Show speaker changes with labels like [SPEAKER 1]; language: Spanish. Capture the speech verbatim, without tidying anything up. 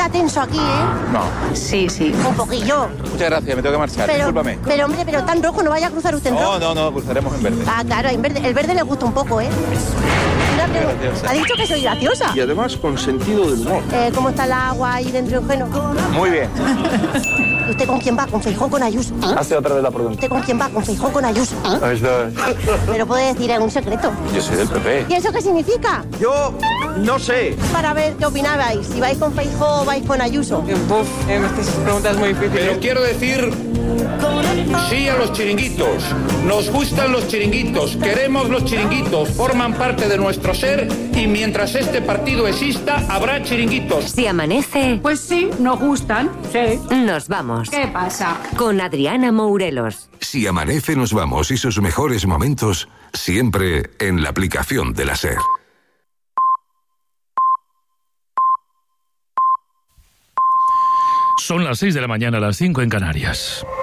[SPEAKER 1] tenso aquí, ¿eh?
[SPEAKER 2] No.
[SPEAKER 3] Sí, sí.
[SPEAKER 1] Un poquillo.
[SPEAKER 2] Muchas gracias, me tengo que marchar,
[SPEAKER 1] Pero,
[SPEAKER 2] discúlpame.
[SPEAKER 1] pero hombre, pero tan rojo, no vaya a cruzar usted en rojo.
[SPEAKER 2] No, no, no, cruzaremos en verde.
[SPEAKER 1] Ah, claro, en verde, el verde le gusta un poco, ¿eh? Una pregunta.
[SPEAKER 2] Graciosa.
[SPEAKER 1] Ha dicho que soy graciosa.
[SPEAKER 4] Y además con sentido del humor.
[SPEAKER 1] Eh, ¿Cómo está el agua ahí dentro del Eugenio?
[SPEAKER 2] Muy bien.
[SPEAKER 1] ¿Y usted con quién va? ¿Con Feijóo o con Ayuso?
[SPEAKER 4] Hace otra vez la pregunta.
[SPEAKER 1] ¿Usted con quién va? ¿Con Feijóo o con Ayuso?
[SPEAKER 4] Eso es.
[SPEAKER 1] Pero puede decir, es un secreto.
[SPEAKER 2] Yo soy del P P.
[SPEAKER 1] ¿Y eso qué significa?
[SPEAKER 4] Yo no sé.
[SPEAKER 1] Para ver qué opinabais. Si vais con Feijóo o vais con Ayuso.
[SPEAKER 3] Uf, eh, estas preguntas muy difíciles.
[SPEAKER 5] Pero quiero decir sí a los chiringuitos. Nos gustan los chiringuitos, queremos los chiringuitos, forman parte de nuestro ser y mientras este partido exista habrá chiringuitos.
[SPEAKER 6] Si amanece,
[SPEAKER 7] Pues sí, nos gustan, sí.
[SPEAKER 6] nos vamos.
[SPEAKER 7] ¿Qué pasa?
[SPEAKER 6] Con Adriana Mourelos.
[SPEAKER 8] Si amanece nos vamos y sus mejores momentos siempre en la aplicación de la SER.
[SPEAKER 9] Son las seis de la mañana, las cinco en Canarias.